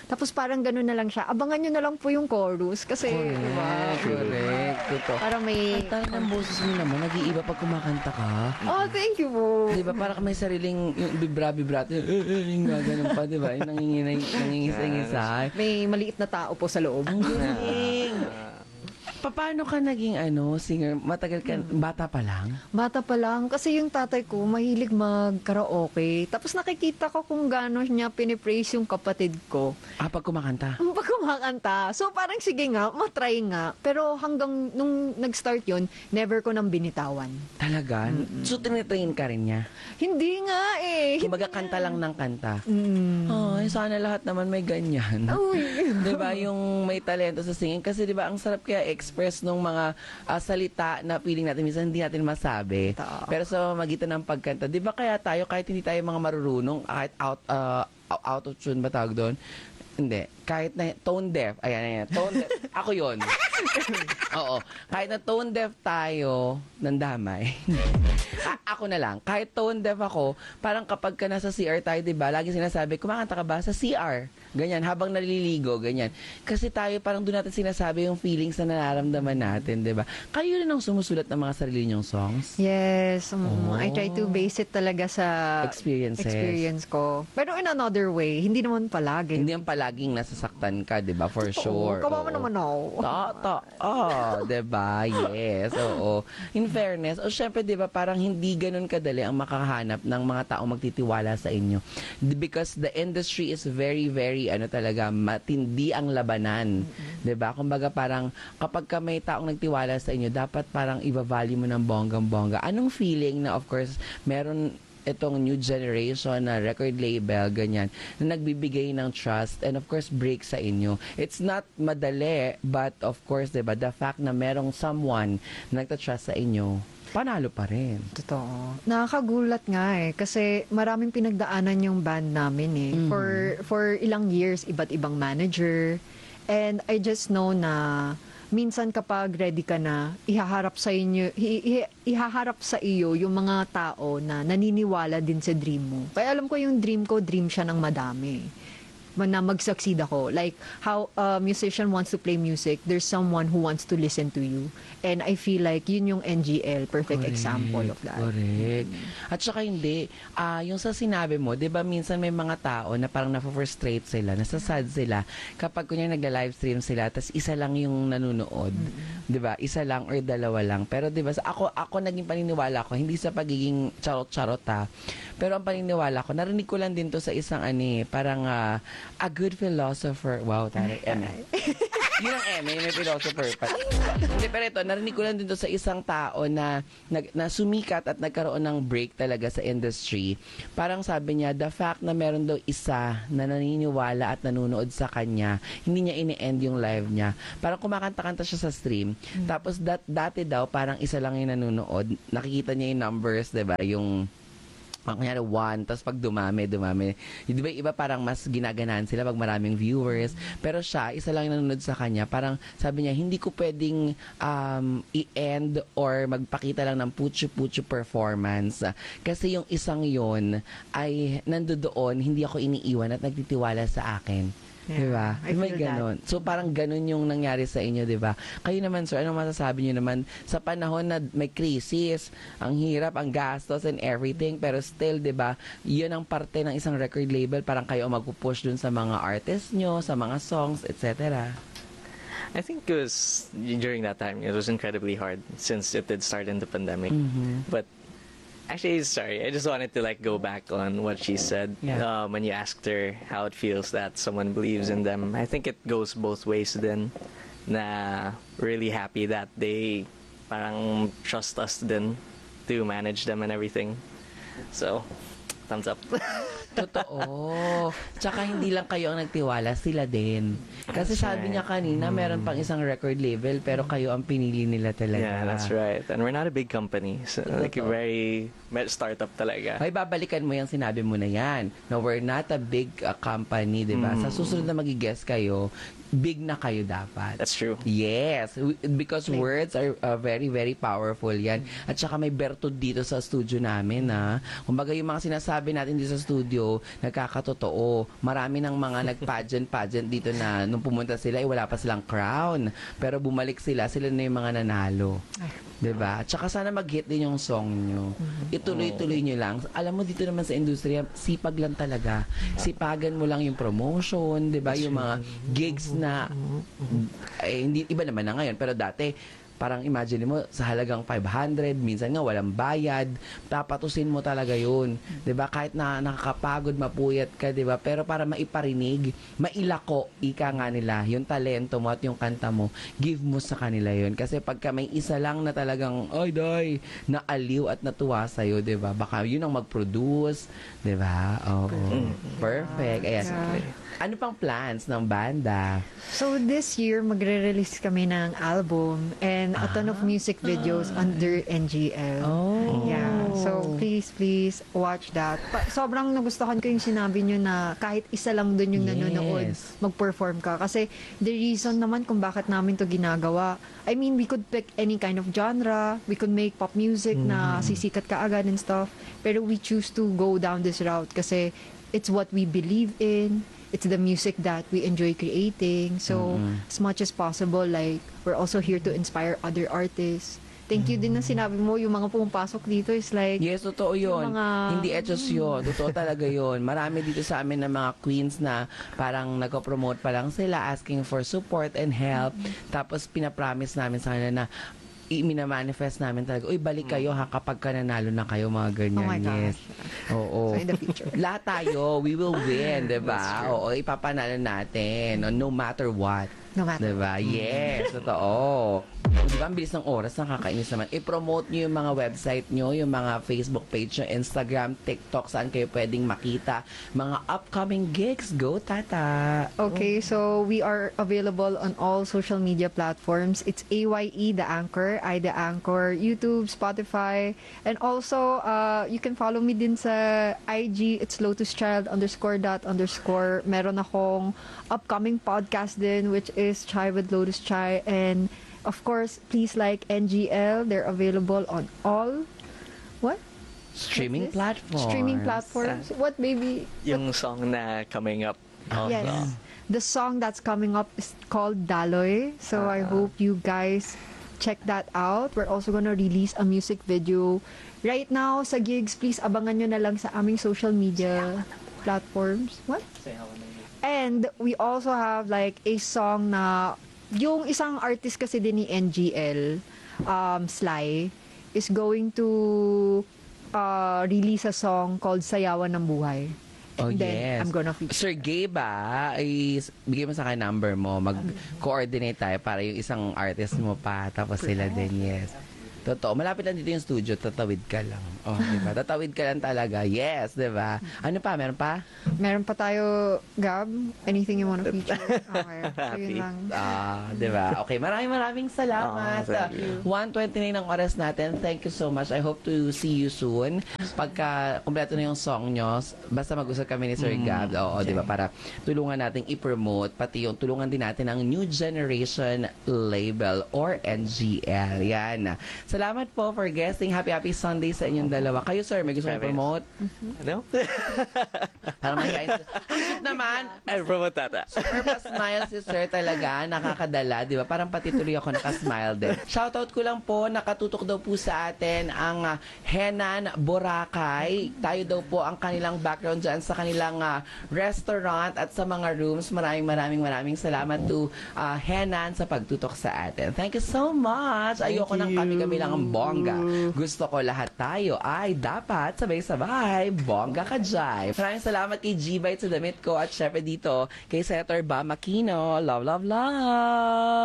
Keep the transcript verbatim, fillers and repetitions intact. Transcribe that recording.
Tapos parang gano'n na lang siya. Abangan nyo na lang po yung chorus. Kasi, Correct, diba? correct. Totoo. Parang may... Ang taray ng boses mo naman, nag-iiba pag kumakanta ka. Oh, thank you po. Di ba, parang may sariling yung vibra-vibrato, yung, eh, eh, yung gaganon pa, di ba? Yung nanginginay, nangingisay-ngisay. May maliit na tao po sa loob. Ang galing! Paano ka naging ano, singer? Matagal ka, bata pa lang? Bata pa lang. Kasi yung tatay ko, mahilig mag-karaoke. Tapos nakikita ko kung gano'n niya pinipraise yung kapatid ko. Ah, pag kumakanta? Ang pag kumakanta. So parang sige nga, matry nga. Pero hanggang nung nag-start yon, never ko nang binitawan. Talaga? So, tinitrain ka rin niya? Hindi nga eh. Kumbaga, kanta lang ng kanta. Mm. Ay, sana lahat naman may ganyan. Uy. Di ba, yung may talento sa singing. Kasi di ba, ang sarap kaya express nung mga ah, salita na feeling natin, minsan hindi natin masabi. Tao. Pero sa magitan ng pagkanta, di ba kaya tayo, kahit hindi tayo mga marurunong, kahit out, ah, out of tune ba tawag doon? Hindi. Kahit na tone deaf. Ayan, ayan. Tone deaf. Ako yun. Oo. Kahit na tone deaf tayo, nandamay. A- ako na lang. Kahit tone deaf ako, parang kapag ka nasa C R tayo, diba, lagi sinasabi, kumakanta ka ba sa C R? Ganyan. Habang naliligo, ganyan. Kasi tayo parang doon natin sinasabi yung feelings na nararamdaman natin, diba? Kayo rin ang sumusulat ng mga sarili niyong songs? Yes. Um, Oh. I try to base it talaga sa Experiences. experience ko. Pero in another way, hindi naman palagi. Hindi ang palaging nasasaktan ka, diba? For sure. Kawawa Oo. naman ako. Tata. Oh, 'di ba? Yes. Oo. In fairness, o syempre 'di ba, parang hindi ganoon kadali ang makahanap ng mga taong magtitiwala sa inyo. Because the industry is very very ano talaga, matindi ang labanan. 'Di ba? Kumbaga parang kapag ka may taong nagtiwala sa inyo, dapat parang i-value mo ng bonggang-bongga. Anong feeling na of course meron itong new generation na record label, ganyan, na nagbibigay ng trust and of course break sa inyo. It's not madali, but of course, diba, the fact na merong someone na nagtatrust sa inyo, panalo pa rin. Totoo. Nakakagulat nga eh. Kasi maraming pinagdaanan yung band namin eh. Mhm. For, for ilang years, iba't ibang manager. And I just know na minsan kapag ready ka na, ihaharap sa inyo, i- i- ihaharap sa iyo yung mga tao na naniniwala din sa dream mo. Kaya alam ko yung dream ko, dream siya ng madami. Ma- Na mag-succeed ako. Like, how a musician wants to play music, there's someone who wants to listen to you. And I feel like yun yung N G L, perfect Correct, example of that. Correct. At saka hindi, ah yung sa sinabi mo, di ba minsan may mga tao na parang na-frustrate sila, nasasad sila, kapag kunya nagla-livestream sila, tas isa lang yung nanonood. Di ba? Isa lang or dalawa lang. Pero di ba, sa- ako, ako naging paniniwala ko, hindi sa pagiging charot-charot ha, pero ang paniniwala ko, narinig ko lang din to sa isang ani, parang ah, a good philosopher. Wow, taray, M. Yun ang M, may philosopher pa. Hindi, pero ito, narinig ko lang din to sa isang tao na, nag, na sumikat at nagkaroon ng break talaga sa industry. Parang sabi niya, the fact na meron daw isa na naniniwala at nanonood sa kanya, hindi niya ini-end yung live niya. Parang kumakanta-kanta siya sa stream. Tapos dat, dati daw, parang isa lang yung nanonood. Nakikita niya yung numbers, diba? Yung ang kanyari one, tapos pag dumami, dumami. Di ba iba parang mas ginaganahan sila pag maraming viewers. Pero siya, isa lang yung nanonood sa kanya. Parang sabi niya, hindi ko pwedeng um, i-end or magpakita lang ng putyo-putyo performance. Kasi yung isang yon ay nandoon, hindi ako iniiwan at nagtitiwala sa akin. Yeah, Diba? I May feel that. ganon. So parang ganon yung nangyari sa inyo, diba? Kayo naman, sir, anong masasabi niyo naman sa panahon na may crisis, ang hirap, ang gastos and everything, pero still, diba, yun ang parte ng isang record label, parang kayo ang magpupush dun sa mga artists nyo, sa mga songs, et cetera. I think it was during that time, it was incredibly hard since it did start in the pandemic. Mhm. But actually, sorry, I just wanted to like go back on what she said. Yeah. Um, when you asked her how it feels that someone believes in them, I think it goes both ways then. Na really happy that they parang trust us then to manage them and everything. So, thumbs up. Totoo. Tsaka hindi lang kayo ang nagtiwala, sila din. Kasi That's sabi niya right. kanina, meron pang isang record label, pero kayo ang pinili nila talaga. Yeah, that's right. And we're not a big company. So, like, Totoo. very very startup talaga. Ay, babalikan mo yung sinabi mo na yan. No, we're not a big uh, company, di ba? Mm. Sa susunod na mag-guest kayo, big na kayo dapat. That's true. Yes, w- because words are uh, very, very powerful yan. At saka may bertud dito sa studio namin, na kumbaga yung mga sinasabi natin dito sa studio, nagkakatotoo. Marami ng mga nag-pageant-pageant dito na nung pumunta sila, eh, wala pa silang crown. Pero bumalik sila, sila na yung mga nanalo. Diba? At saka sana mag-hit din yung song nyo. Ituloy-tuloy nyo lang. Alam mo, dito naman sa industriya, sipag lang talaga. Sipagan mo lang yung promotion, diba? Yung mga gigs na, eh, hindi, iba naman na ngayon. Pero dati, parang imagine mo, sa halagang five hundred, minsan nga walang bayad, papatusin mo talaga yun. 'Di ba? Kahit na nakakapagod, mapuyat ka, 'di ba? Pero para maiparinig, mailako, ika nga nila, yung talento mo at yung kanta mo, give mo sa kanila yun. Kasi pagka may isa lang na talagang, ay, day, naaliw at natuwa sa'yo, 'di ba? Baka yun ang mag-produce, 'di ba? Oo. Perfect. Ayan. Ano pang plans ng banda? So this year, magre-release kami ng album and a ton of music videos under N G L. Oh. Yeah. So please, please watch that. Pa- sobrang nagustuhan ko yung sinabi nyo na kahit isa lang dun yung Yes. nanonood, mag-perform ka. Kasi the reason naman kung bakit namin to ginagawa, I mean, we could pick any kind of genre. We could make pop music na sisikat ka agad and stuff. Pero we choose to go down this route kasi it's what we believe in. It's the music that we enjoy creating. So, as much as possible, like, we're also here to inspire other artists. Thank you din na sinabi mo, yung mga pumapasok dito is like, Yes, totoo yun. Yung mga- Hindi etos yun. Totoo talaga yun. Marami dito sa amin na mga queens na parang nagko-promote pa lang sila, asking for support and help. Tapos pinapromise namin sa kanila na i-manifest namin talaga, uy, balik kayo ha kapag ka nanalo na kayo, mga ganyan. Oh my gosh. Yes. Oo. So, in the future. Lahat tayo, we will win, di That's ba? true. Oo, ipapanalo natin, no matter what. No matter. Diba? Yes, totoo. Di ba, ang bilis ng oras, nakakainis naman. I-promote nyo yung mga website nyo, yung mga Facebook page nyo, Instagram, TikTok, saan kayo pwedeng makita. Mga upcoming gigs. Go, Tata! Okay, so we are available on all social media platforms. It's A Y E The Anchor, I The Anchor, YouTube, Spotify, and also uh, you can follow me din sa I G. It's Lotus Child underscore dot underscore. Meron akong upcoming podcast din, which is Chai with Lotus Chai, and of course, please like N G L. They're available on all what? Streaming What's this? platforms. Streaming platforms. What baby? Yung song na coming up. also. Yes. The song that's coming up is called Daloy. So I hope you guys check that out. We're also gonna release a music video. Right now, sa gigs, please abangan nyo na lang sa aming social media platforms. What? And we also have like a song na yung isang artist kasi din ni N G L, um, Sly, is going to uh, release a song called Sayawan ng Buhay. Oh, And then yes. I'm gonna feature. Sir Gabe, ah, ay, bigay mo sa akin number mo. Mag-coordinate tayo para yung isang artist mo pa. Tapos sila din, yes. Totoo. Malapit lang dito yung studio. Tatawid ka lang. Oh, diba? Tatawid ka lang talaga. Yes, diba? Ano pa? Meron pa? Meron pa tayo, Gab? Anything you wanna feature? Okay. So, Happy. yun lang. Ah, diba? Okay, maraming maraming salamat. Oh, thank you. one twenty-nine ang oras natin. Thank you so much. I hope to see you soon. Pagka kumpleto na yung song nyo, basta mag-usap kami ni Sir Gab. Oo, okay. diba? Para tulungan natin i-promote, pati yung tulungan din natin ang New Generation Label or N G L. Yan. Salamat po for guesting. Happy, happy Sunday sa inyong dalawa. Kayo, sir, may gusto Happy. i-promote? No? Para mahihain. Ang cute naman. I promote that. Super pa-smile si sir talaga, nakakadala, di ba? Parang pati tuloy ako nakasmile din. Shoutout ko lang po, nakatutok daw po sa atin ang uh, Henan Boracay. Tayo daw po ang kanilang background dyan sa kanilang uh, restaurant at sa mga rooms. Maraming maraming maraming salamat to uh, Henan sa pagtutok sa atin. Thank you so much. Ayoko nang kami-kami lang ang bongga. Gusto ko lahat tayo ay dapat sabay-sabay. Bongga ka dyan. Maraming salamat kay G-Bite sa damit ko at syempre dito kay Senator Bam Aquino. Love, love, love!